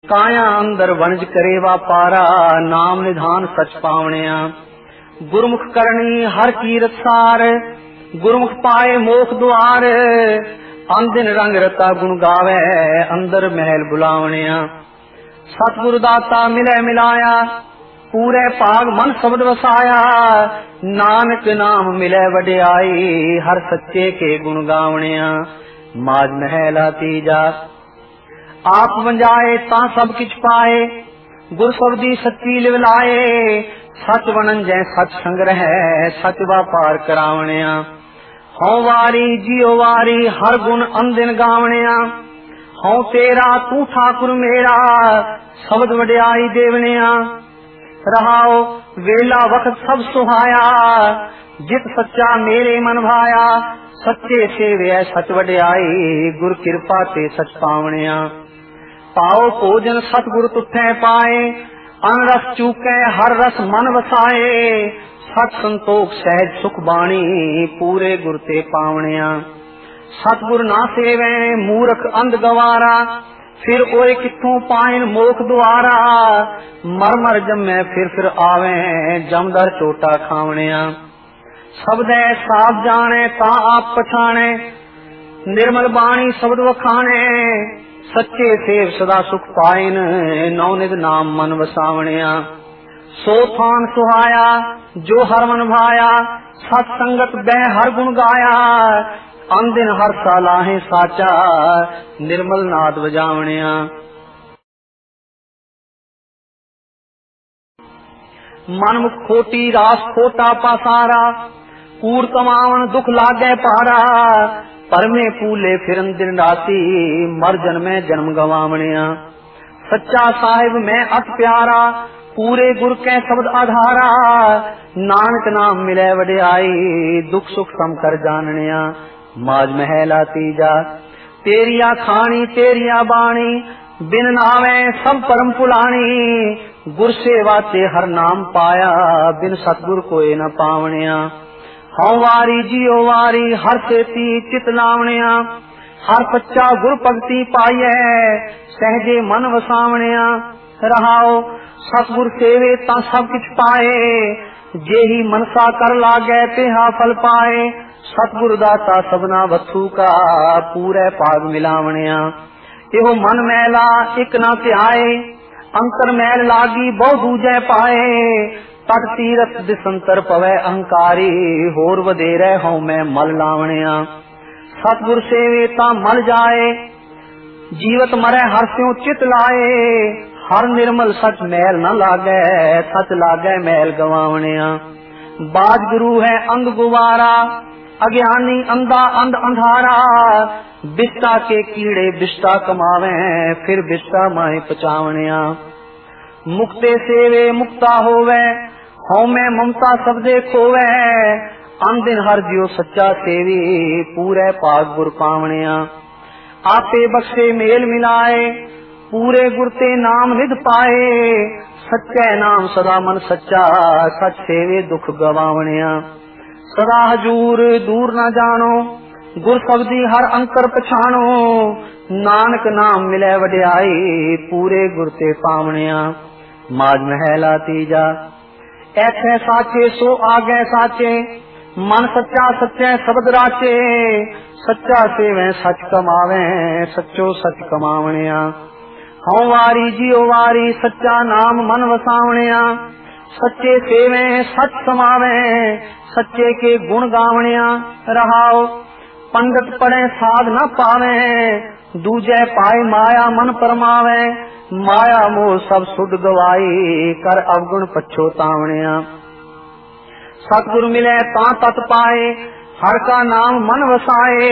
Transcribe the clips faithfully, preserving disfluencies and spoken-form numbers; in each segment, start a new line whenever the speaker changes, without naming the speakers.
काया अंदर वणज करे वापारा, नाम निधान सच पावणिया। गुरमुख करनी हर कीरत सार, गुरमुख पाए मोख द्वार। अंदिन रंग रता गुण गावे, अंदर महल बुलावणिया। सतगुरु दाता मिले मिलाया, पूरे पाग मन शब्द वसाया। नानक नाम मिले वड्याई, हर सच्चे के गुण गावणिया। माज महला तीजा आप वंजाए ता सब किछ पाए, गुर शब्दी सच्ची लिवलाए। सच बनन जै सच संग्रह, सच व्यापार करावणिया। हूं वारी जियो वारी, हर गुण अंदिन गावणिया। हूं तेरा तू ठाकुर मेरा, शब्द वड्याई देवणिया। रहाओ वेला वक्त सब सुहाया, जित सच्चा मेरे मन भाया। सच्चे सेवे सच वड्याई, गुर कृपा ते सच पावणिया। पाओ भोजन सतगुरु तुठे पाए, अन रस चूके हर रस मन वसाए। सत संतोख सहज सुख बाणी, पूरे गुर ते पावणिया। सतगुर ना सेवे मूर्ख अंध गवारा, फिर ओए किथों पाइन मोख द्वारा। मर मर जमे फिर फिर आवे, जमदर चोटा खावणिया। शब्द साफ जाने ता आप पछाणे, निर्मल बाणी शब्द वखाणे। सच्चे सेव सदा सुख पाइन, नौनिध नाम मन वसावणिया। सो थान सुहाया जो हर मन भाया, सत संगत बह हर गुण गाया। अंदिन हर सालाहे साचा, निर्मल नाद वजावणिया। मन मुख खोटी रास खोटा पासारा, कूड़ कमावन दुख लागे पारा। परमे पूले फिरन दिन राती, मर जन्मे जन्म गवावणिया। सच्चा साहिब मैं अत प्यारा, पूरे गुर के शब्द आधारा। नानक नाम मिले वड्याई, दुख सुख सम कर जाननिया। माज महला तीजा तेरिया खानी तेरिया बाणी, बिन नावे सब परम पुलानी। गुर सेवा ते हर नाम पाया, बिन सतगुर कोई न पावणिया। हूं वारी जियो वारी, हर सेती चित लावणिया। हर सच्चा गुर भगती पाइए, सहजे मन वसावणिया। रहाओ सतगुर सेवे ता सब किछ पाए, जेही मनसा कर लागे तेहा फल पाए। सतगुर दाता सबना वस्तु का, पूरे पाग मिलावणिया। एहो मन मैला एक ना ध्याए, अंतर मैल लागी बहु दूजे पाए। तट तीरथ दिसंतर पवै अहंकारी, होर वधेरे हूं मैं मल लावणिया। सतगुर सेवे ता मल जाए, जीवत मरै हर स्यों चित लाए। हर निर्मल सच मैल न लागे, सच लागे मैल गवावणिया। बाज गुरु है अंग गुवारा, अज्ञानी अंधा अंध अंधारा। बिस्टा के कीड़े बिस्टा कमावे, फिर बिस्टा माए पचावणिया। मुक्ते सेवे मुक्ता होवे, हूं मैं ममता सबदे खोवे। अंदिन हर जियो सच्चा सेवी, पूरे पाग गुर पावणिया। आपे बख्शे मेल मिलाए, पूरे गुर ते नाम निध पाए। सच्चे नाम सदा मन सच्चा, सच सेवे दुख गवावणिया। सदा हजूर दूर न जानो, गुर शब्दी हर अंकर पछाणो। नानक नाम मिले वड्याई, पूरे गुर ते पावणिया। माज महला तीजा ऐथे साचे सो आगे साचे, मन सच्चा सच्चे शब्द राचे। सच्चा सेवे सच कमावे, सच्चो सच कमावणिया। हूं वारी जियो वारी, सच्चा नाम मन वसावणिया। सच्चे सेवे सच समावे, सच्चे के गुण गावणिया। रहाओ पंडित पढ़े साध न पावे, दूजे पाए माया मन परमावे। माया मोह सब सुध गवाई, कर अवगुण पछोतावणिया। सतगुरु मिले ता तत पाए, हर का नाम मन वसाए।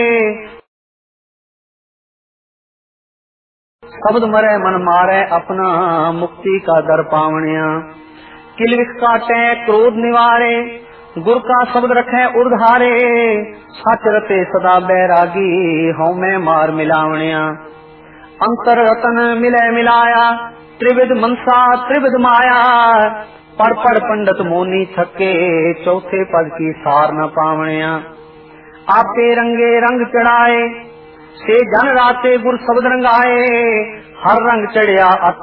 शब्द मरे मन मारे, अपना मुक्ति का दर पावणिया। किलविख काटे क्रोध निवारे, गुर का शब्द रखे उर्धारे। सच रते सदा बैरागी, हूं मैं मार मिलावणिया। अंतर रतन मिले मिलाया, त्रिविध मनसा त्रिविध माया। पढ़ पढ़ पंडित मोनी थके, चौथे पद की सार न पावणिया। आपे रंगे रंग चढ़ाए, से जन राते गुर शब्द रंगाए। हर रंग चढ़िया